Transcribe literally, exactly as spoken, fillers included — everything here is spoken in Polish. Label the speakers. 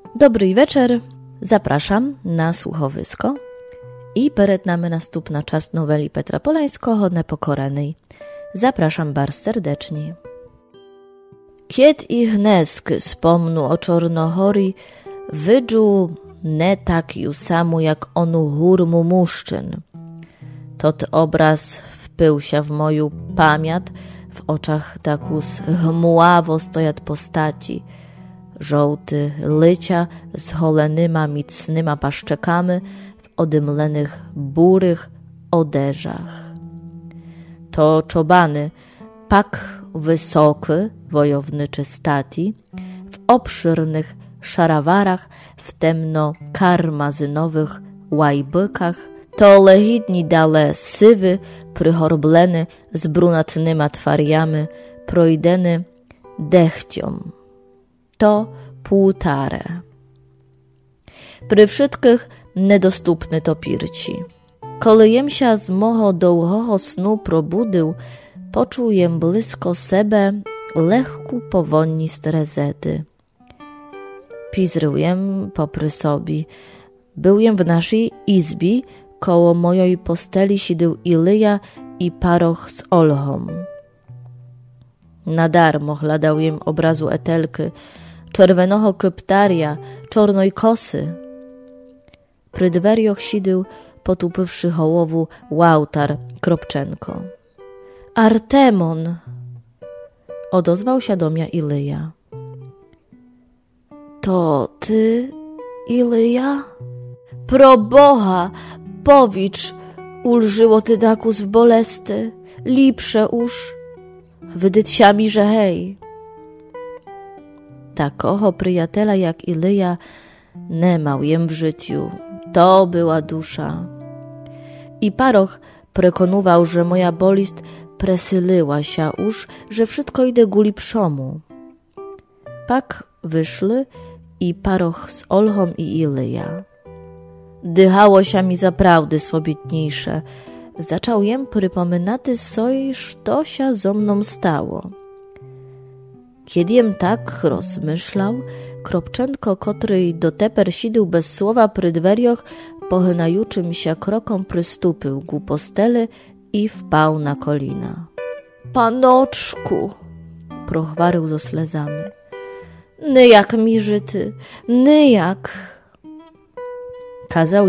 Speaker 1: Dobry wieczer, zapraszam na słuchowisko i peretnamy nastup na czas noweli Petra Polańskiego Nepokoranej. Zapraszam bardzo serdecznie. Kied ich nesk spomnu o Czornohori, wydżu ne tak ju samu jak onu hurmu muszczyn. Tot obraz wpył się w moją pamięć, w oczach takus hmuławo stojat postaci, żołty lycia z holanyma micnyma paszczekami w odymlenych burych odeżach. To czobany, pak wysoky, wojowniczy stati, w obszyrnych szarawarach, w temno-karmazynowych łajbykach, to lehidni dale sywy, prychorbleny z brunatnyma twariami, projdeny dechcią. To półtare. Pry wszystkich nedostupny to pirci. Kolejem się z moho dołhoho snu probudył, poczuł jem blisko sebe lechku powonni strezety. Pizrył jem popry sobie. Był jem w naszej izbi, koło mojej posteli sidył Ilyja i paroch z Olchą. Nadarmo chladał jem obrazu Etelky, czerwenoho kryptaria, czornoj kosy. Pry dwerioch sidył, potupywszy hołowu, Łautar Kropczenko. Artemon! Odozwał się do mnie Ilyja. To ty, Ilyja? Pro Boha, powicz, ulżyło ty dakus w bolesty, lipsze uż, wydycia mi, że hej. Takoho przyjatela jak Ilyja nemał jem w życiu, to była dusza. I paroch prekonował, że moja bolist presylyła się już, że wszystko idzie guli przomu. Pak wyszli i paroch z Olchą i Ilyja. Dychało się mi zaprawdy swobitniejsze. Zaczął jem przypominaty soj, co się zo mną stało. Kiedy jem tak rozmyślał, Kropczenko, który doteper sidył bez słowa pry dwerioch, pohynajuczym się krokom przystúpił ku postele i wpał na kolina. Panoczku, prochwarył zo slezami. Nyjak mi żyty, nyjak. Kazał